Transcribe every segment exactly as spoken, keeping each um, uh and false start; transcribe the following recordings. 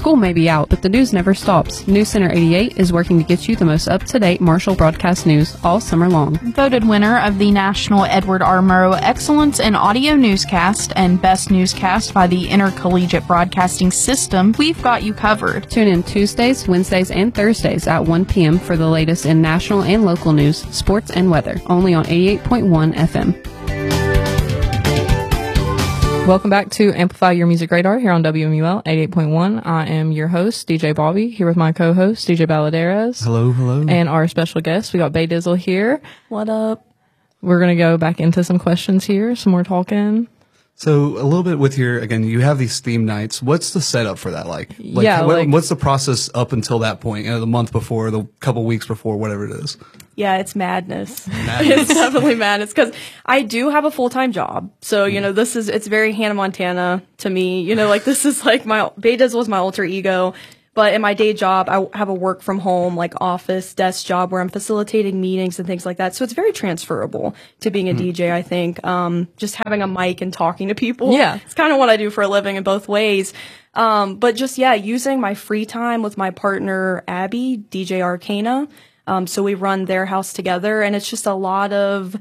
School may be out, but the news never stops. News Center eighty-eight is working to get you the most up-to-date Marshall broadcast news all summer long. Voted winner of the National Edward R. Murrow Excellence in Audio Newscast and Best Newscast by the Intercollegiate Broadcasting System, we've got you covered. Tune in Tuesdays, Wednesdays, and Thursdays at one p.m. for the latest in national and local news, sports, and weather, only on eighty-eight point one F M. Welcome back to Amplify Your Music Radar here on W M U L eighty-eight point one. I am your host, D J Bobby, here with my co-host, D J Baladeras. Hello, hello. And our special guest, we got Bay Dizzle here. What up? We're going to go back into some questions here, some more talking. So a little bit with your, again, you have these theme nights. What's the setup for that like? like yeah, what, like, what's the process up until that point? You know, the month before, the couple weeks before, whatever it is. Yeah, it's madness. Madness. It's definitely madness because I do have a full-time job. So, you know, this is, it's very Hannah Montana to me. You know, like this is like my, Bay Dizzle was my alter ego. But in my day job, I have a work from home, like office desk job where I'm facilitating meetings and things like that. So it's very transferable to being a mm. D J, I think. Um, just having a mic and talking to people. Yeah. It's kind of what I do for a living in both ways. Um, but just, yeah, using my free time with my partner, Abby, D J Arcana. Um, so we run their house together, and it's just a lot of,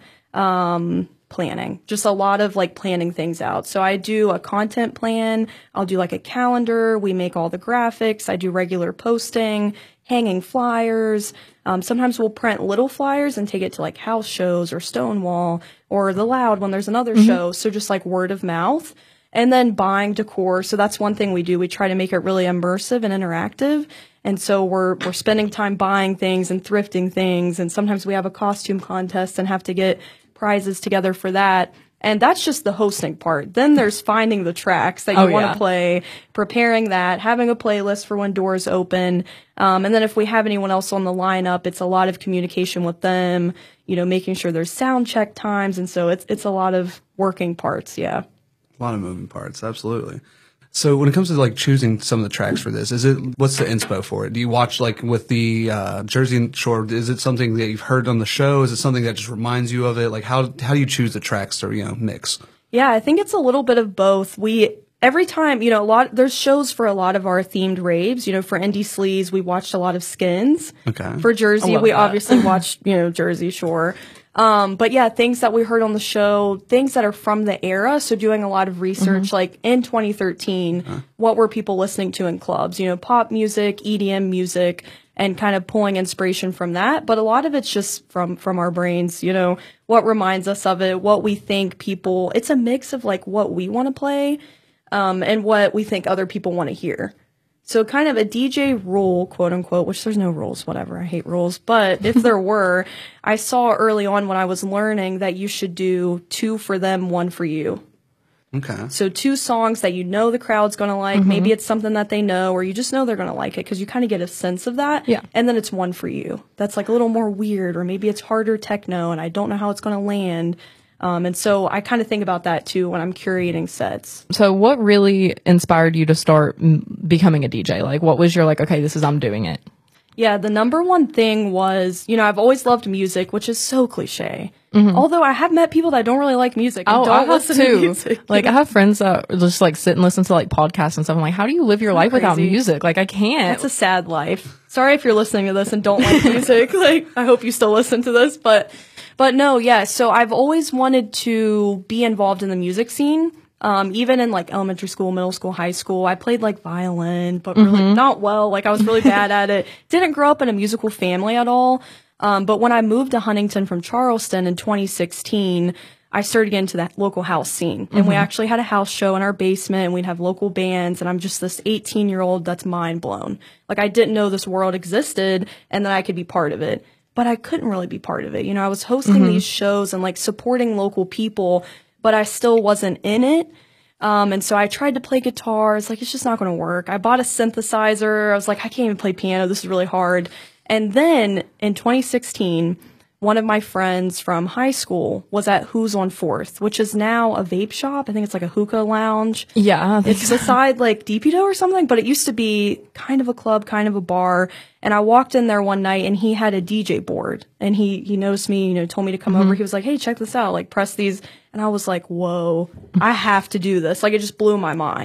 um, planning, just a lot of like planning things out. So I do a content plan. I'll do like a calendar. We make all the graphics. I do regular posting, hanging flyers. Um, sometimes we'll print little flyers and take it to like house shows or Stonewall or The Loud when there's another mm-hmm. show. So just like word of mouth. And then buying decor. So that's one thing we do. We try to make it really immersive and interactive. And so we're, we're spending time buying things and thrifting things. And sometimes we have a costume contest and have to get prizes together for that. And that's just the hosting part. Then there's finding the tracks that you oh, want to yeah. play, preparing that, having a playlist for when doors open. Um, and then if we have anyone else on the lineup, it's a lot of communication with them, you know, making sure there's sound check times. And so it's, it's a lot of working parts. Yeah. A lot of moving parts, absolutely. So when it comes to like choosing some of the tracks for this, is it, what's the inspo for it? Do you watch like with the uh, Jersey Shore, is it something that you've heard on the show? Is it something that just reminds you of it? Like how how do you choose the tracks to, you know, mix? Yeah, I think it's a little bit of both. We every time, you know, a lot there's shows for a lot of our themed raves. You know, for Indie Sleaze, we watched a lot of Skins. Okay. For Jersey, we that. obviously watched, you know, Jersey Shore. Um, but yeah, things that we heard on the show, things that are from the era. So doing a lot of research, mm-hmm. like in twenty thirteen, uh. what were people listening to in clubs? You know, pop music, E D M music, and kind of pulling inspiration from that. But a lot of it's just from, from our brains, you know, what reminds us of it, what we think people, it's a mix of like what we want to play, um, and what we think other people want to hear. So kind of a D J rule, quote unquote, which there's no rules, whatever. I hate rules. But if there were, I saw early on when I was learning that you should do two for them, one for you. Okay. So two songs that you know the crowd's going to like. Mm-hmm. Maybe it's something that they know or you just know they're going to like it because you kind of get a sense of that. Yeah. And then it's one for you. That's like a little more weird, or maybe it's harder techno and I don't know how it's going to land. Um, and so I kind of think about that too when I'm curating sets. So what really inspired you to start m- becoming a D J? Like, what was your, like, okay, this is, I'm doing it? Yeah, the number one thing was, you know, I've always loved music, which is so cliche. Mm-hmm. Although I have met people that don't really like music and oh, don't I have listen too. to music. Like, I have friends that just, like, sit and listen to, like, podcasts and stuff. I'm like, how do you live your life crazy. without music? Like, I can't. It's a sad life. Sorry if you're listening to this and don't like music. Like, I hope you still listen to this, but... But no, yeah, so I've always wanted to be involved in the music scene. Um, even in like elementary school, middle school, high school, I played like violin, but really mm-hmm. not well. Like I was really bad at it. Didn't grow up in a musical family at all. Um, but when I moved to Huntington from Charleston in twenty sixteen, I started getting into that local house scene. And mm-hmm. we actually had a house show in our basement and we'd have local bands. And I'm just this eighteen year old that's mind blown. Like I didn't know this world existed and that I could be part of it. But I couldn't really be part of it. You know, I was hosting mm-hmm. these shows and like supporting local people, but I still wasn't in it. Um, and so I tried to play guitar. It's like, it's just not going to work. I bought a synthesizer. I was like, I can't even play piano. This is really hard. And then in twenty sixteen, one of my friends from high school was at Who's on Fourth, which is now a vape shop. I think it's like a hookah lounge. Yeah. It's beside like D P D O or something, but it used to be kind of a club, kind of a bar. And I walked in there one night and he had a D J board and he, he noticed me, you know, told me to come mm-hmm. over. He was like, hey, check this out, like press these. And I was like, whoa, I have to do this. Like it just blew my mind.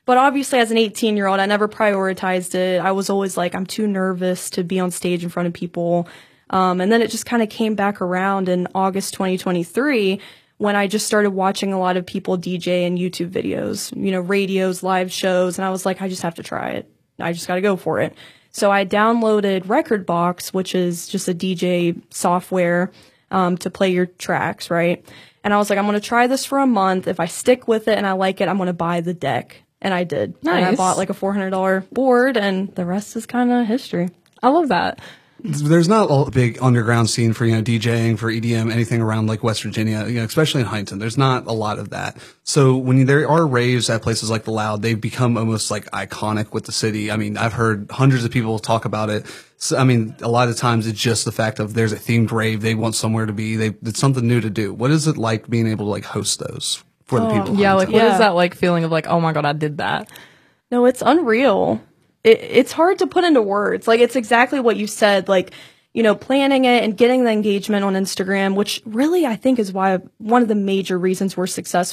But obviously, as an eighteen year old, I never prioritized it. I was always like, I'm too nervous to be on stage in front of people. Um, and then it just kind of came back around in August twenty twenty-three when I just started watching a lot of people D J and YouTube videos, you know, radios, live shows. And I was like, I just have to try it. I just got to go for it. So I downloaded rekordbox, which is just a D J software um, to play your tracks, right? And I was like, I'm going to try this for a month. If I stick with it and I like it, I'm going to buy the deck. And I did. Nice. And I bought like a four hundred dollars board, and the rest is kind of history. I love that. There's not a big underground scene for, you know, DJing, for E D M, anything around like West Virginia, you know, especially in Huntington. There's not a lot of that. So when you, there are raves at places like the Loud, they've become almost like iconic with the city. I mean, I've heard hundreds of people talk about it. So, I mean, a lot of times it's just the fact of there's a themed rave. They want somewhere to be. They, it's something new to do. What is it like being able to like host those for the people? Yeah, like what Yeah. is that like feeling of like, oh my God, I did that? No, it's unreal. It, it's hard to put into words. Like, it's exactly what you said. Like, you know, planning it and getting the engagement on Instagram, which really I think is why one of the major reasons we're successful.